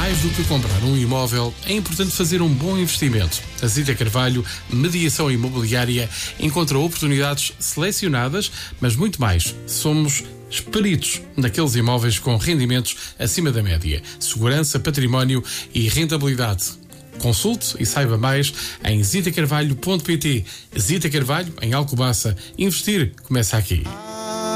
Mais do que comprar um imóvel, é importante fazer um bom investimento. A Zita Carvalho, Mediação Imobiliária, encontra oportunidades selecionadas, mas muito mais. Somos peritos naqueles imóveis com rendimentos acima da média, segurança, património e rentabilidade. Consulte e saiba mais em zitacarvalho.pt. Zita Carvalho, em Alcobaça. Investir começa aqui.